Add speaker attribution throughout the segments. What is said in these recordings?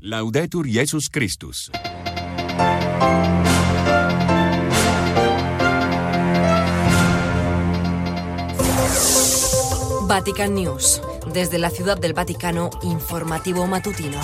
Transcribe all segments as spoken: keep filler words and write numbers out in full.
Speaker 1: Laudetur Jesus Christus.
Speaker 2: Vatican News. Desde la Ciudad del Vaticano, informativo matutino.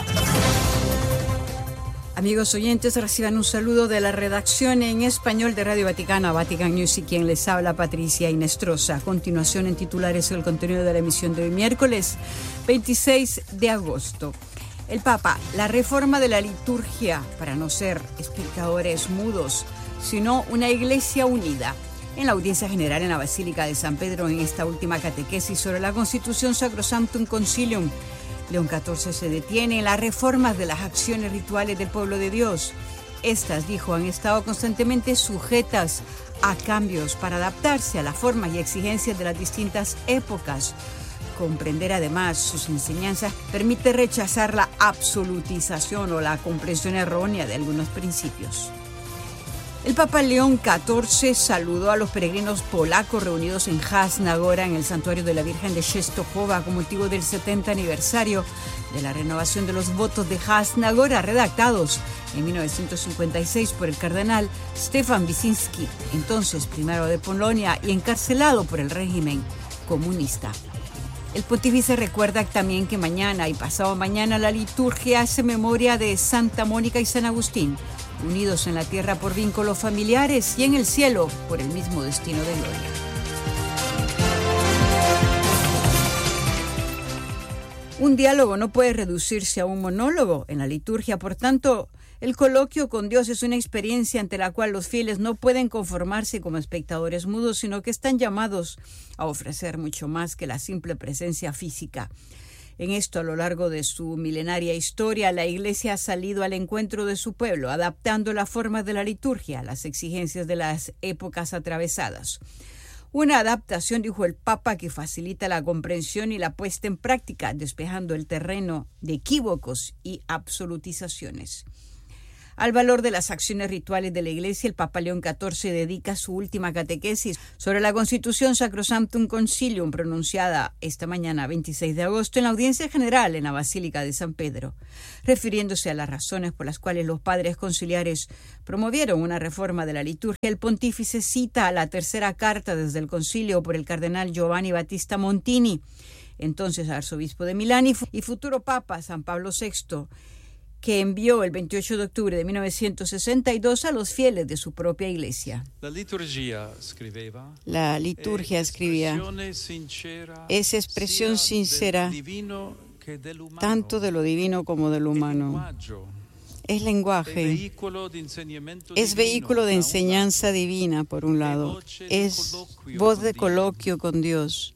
Speaker 3: Amigos oyentes, reciban un saludo de la redacción en español de Radio Vaticana, Vatican News, y quien les habla, Patricia Inestrosa. A continuación, en titulares, el contenido de la emisión de hoy, miércoles veintiséis de agosto. El Papa, la reforma de la liturgia para no ser espectadores mudos, sino una iglesia unida. En la audiencia general en la Basílica de San Pedro, en esta última catequesis sobre la Constitución Sacrosanctum Concilium, León catorce se detiene en las reformas de las acciones rituales del pueblo de Dios. Estas, dijo, han estado constantemente sujetas a cambios para adaptarse a las formas y exigencias de las distintas épocas. Comprender además sus enseñanzas permite rechazar la absolutización o la comprensión errónea de algunos principios. El Papa León catorce saludó a los peregrinos polacos reunidos en Jasna Góra, en el santuario de la Virgen de Częstochowa, con motivo del setenta aniversario de la renovación de los votos de Jasna Góra, redactados en mil novecientos cincuenta y seis por el cardenal Stefan Wyszynski, entonces primero de Polonia y encarcelado por el régimen comunista. El pontífice recuerda también que mañana y pasado mañana la liturgia hace memoria de Santa Mónica y San Agustín, unidos en la tierra por vínculos familiares y en el cielo por el mismo destino de gloria. Un diálogo no puede reducirse a un monólogo en la liturgia, por tanto, el coloquio con Dios es una experiencia ante la cual los fieles no pueden conformarse como espectadores mudos, sino que están llamados a ofrecer mucho más que la simple presencia física. En esto, a lo largo de su milenaria historia, la Iglesia ha salido al encuentro de su pueblo, adaptando las formas de la liturgia a las exigencias de las épocas atravesadas. Una adaptación, dijo el Papa, que facilita la comprensión y la puesta en práctica, despejando el terreno de equívocos y absolutizaciones. Al valor de las acciones rituales de la Iglesia, el Papa León catorce dedica su última catequesis sobre la Constitución Sacrosanctum Concilium, pronunciada esta mañana, veintiséis de agosto, en la audiencia general en la Basílica de San Pedro. Refiriéndose a las razones por las cuales los padres conciliares promovieron una reforma de la liturgia, el pontífice cita a la tercera carta desde el concilio por el cardenal Giovanni Battista Montini, entonces arzobispo de Milán y futuro Papa San Pablo sexto, que envió el veintiocho de octubre de mil novecientos sesenta y dos a los fieles de su propia iglesia.
Speaker 4: La liturgia, escribeva,
Speaker 3: La liturgia escribía, es expresión sincera tanto de lo divino como de lo humano. Es lenguaje, es vehículo de enseñanza divina, por un lado, es voz de coloquio con Dios.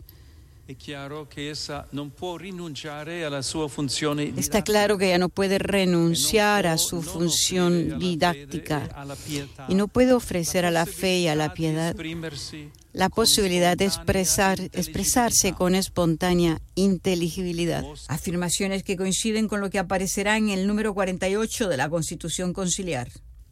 Speaker 3: Está claro que ella no puede renunciar a su función didáctica y no puede ofrecer a la fe y a la piedad la posibilidad de expresar, expresarse con espontánea inteligibilidad. Afirmaciones que coinciden con lo que aparecerá en el número cuarenta y ocho de la Constitución Conciliar.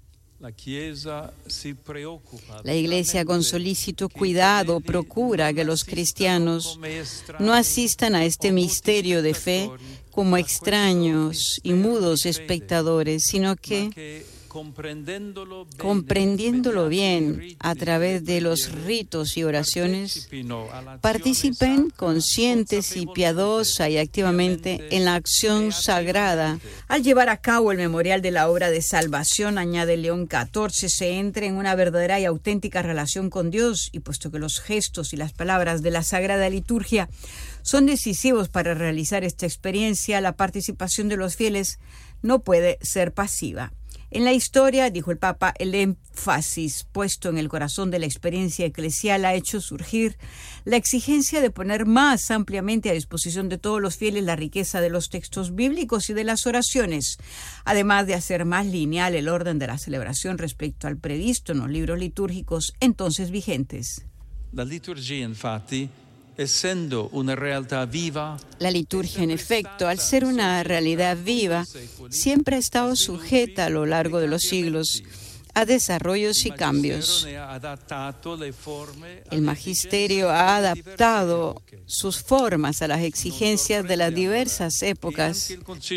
Speaker 3: La Iglesia, con solícito cuidado, procura que los cristianos no asistan a este misterio de fe como extraños y mudos espectadores, sino que, comprendiéndolo bien a través de los ritos y oraciones, participen conscientes y piadosa y activamente en la acción sagrada. Al llevar a cabo el memorial de la obra de salvación, añade León catorce, se entra en una verdadera y auténtica relación con Dios, y puesto que los gestos y las palabras de la Sagrada Liturgia son decisivos para realizar esta experiencia, la participación de los fieles no puede ser pasiva. En la historia, dijo el Papa, el énfasis puesto en el corazón de la experiencia eclesial ha hecho surgir la exigencia de poner más ampliamente a disposición de todos los fieles la riqueza de los textos bíblicos y de las oraciones, además de hacer más lineal el orden de la celebración respecto al previsto en los libros litúrgicos entonces vigentes.
Speaker 4: La liturgia, infatti, essendo una realtà viva,
Speaker 3: la liturgia, en efecto, al ser una realidad viva, siempre ha estado sujeta a lo largo de los siglos a desarrollos y cambios. El magisterio ha adaptado sus formas a las exigencias de las diversas épocas.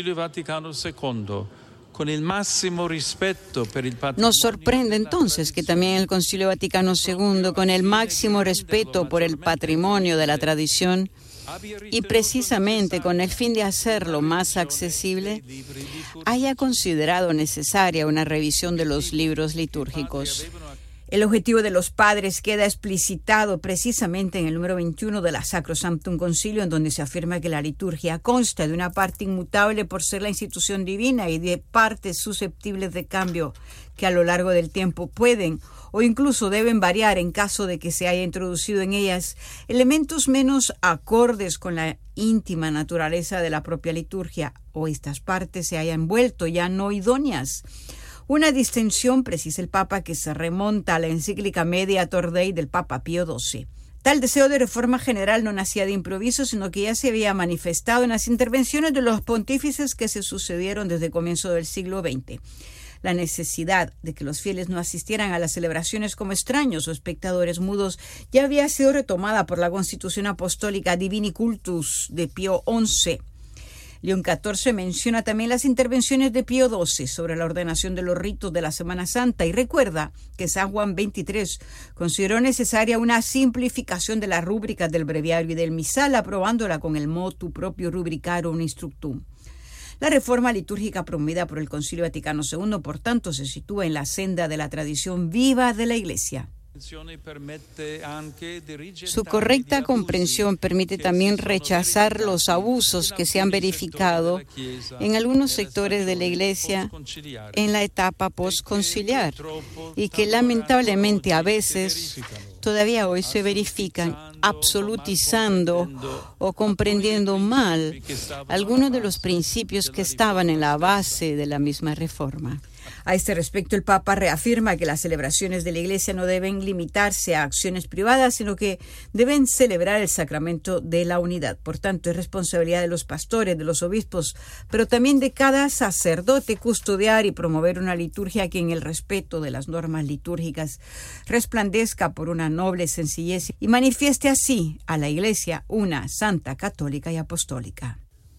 Speaker 3: Nos sorprende entonces que también el Concilio Vaticano segundo, con el máximo respeto por el patrimonio de la tradición y precisamente con el fin de hacerlo más accesible, haya considerado necesaria una revisión de los libros litúrgicos. El objetivo de los padres queda explicitado precisamente en el número veintiuno de la Sacrosanctum Concilium, en donde se afirma que la liturgia consta de una parte inmutable por ser la institución divina y de partes susceptibles de cambio que a lo largo del tiempo pueden o incluso deben variar en caso de que se haya introducido en ellas elementos menos acordes con la íntima naturaleza de la propia liturgia o estas partes se hayan vuelto ya no idóneas. Una distinción, precisa el Papa, que se remonta a la encíclica Mediator Dei del Papa Pío doce. Tal deseo de reforma general no nacía de improviso, sino que ya se había manifestado en las intervenciones de los pontífices que se sucedieron desde el comienzo del siglo veinte. La necesidad de que los fieles no asistieran a las celebraciones como extraños o espectadores mudos ya había sido retomada por la Constitución Apostólica Divini Cultus de Pío once. León catorce menciona también las intervenciones de Pío doce sobre la ordenación de los ritos de la Semana Santa y recuerda que San Juan veintitrés consideró necesaria una simplificación de las rúbricas del breviario y del misal, aprobándola con el motu propio rubricarum instructum. La reforma litúrgica promovida por el Concilio Vaticano segundo, por tanto, se sitúa en la senda de la tradición viva de la Iglesia. Su correcta comprensión permite también rechazar los abusos que se han verificado en algunos sectores de la Iglesia en la etapa postconciliar y que lamentablemente a veces todavía hoy se verifican absolutizando o comprendiendo mal algunos de los principios que estaban en la base de la misma reforma. A este respecto, el Papa reafirma que las celebraciones de la Iglesia no deben limitarse a acciones privadas, sino que deben celebrar el sacramento de la unidad. Por tanto, es responsabilidad de los pastores, de los obispos, pero también de cada sacerdote custodiar y promover una liturgia que en el respeto de las normas litúrgicas resplandezca por una noble sencillez y manifieste así a la Iglesia una santa, católica y apostólica.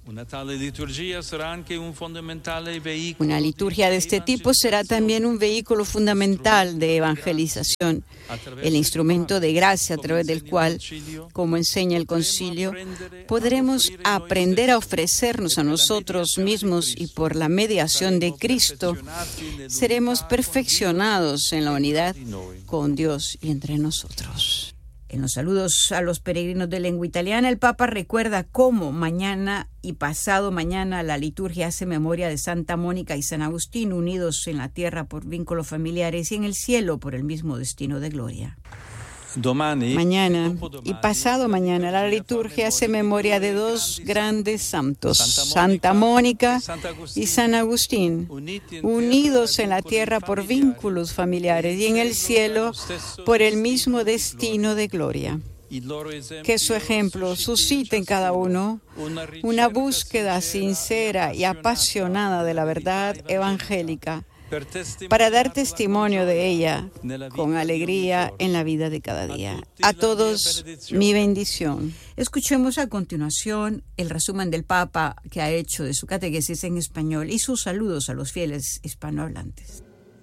Speaker 3: Una liturgia de este tipo será también un vehículo fundamental de evangelización, el instrumento de gracia a través del cual, como enseña el Concilio, podremos aprender a ofrecernos a nosotros mismos y por la mediación de Cristo seremos perfeccionados en la unidad con Dios y entre nosotros. En los saludos a los peregrinos de lengua italiana, el Papa recuerda cómo mañana y pasado mañana la liturgia hace memoria de Santa Mónica y San Agustín, unidos en la tierra por vínculos familiares y en el cielo por el mismo destino de gloria. Mañana y pasado mañana la liturgia hace memoria de dos grandes santos, Santa Mónica y San Agustín, unidos en la tierra por vínculos familiares y en el cielo por el mismo destino de gloria. Que su ejemplo suscite en cada uno una búsqueda sincera y apasionada de la verdad evangélica, para dar testimonio de ella con alegría en la vida de cada día. A todos, mi bendición. Escuchemos a continuación el resumen del Papa que ha hecho de su catequesis en español y sus saludos a los fieles hispanohablantes.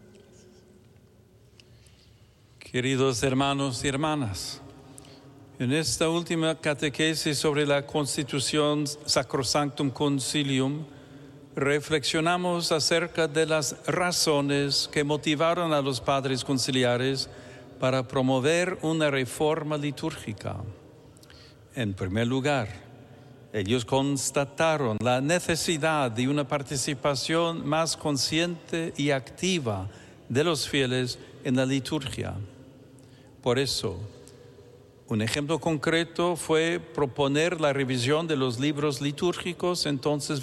Speaker 4: Queridos hermanos y hermanas, en esta última catequesis sobre la Constitución Sacrosanctum Concilium, reflexionamos acerca de las razones que motivaron a los padres conciliares para promover una reforma litúrgica. En primer lugar, ellos constataron la necesidad de una participación más consciente y activa de los fieles en la liturgia. Por eso, un ejemplo concreto fue proponer la revisión de los libros litúrgicos entonces